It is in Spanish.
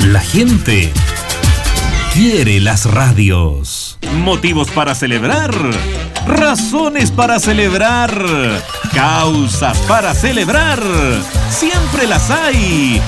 La gente quiere las radios. Motivos para celebrar. Razones para celebrar. Causas para celebrar. Siempre las hay.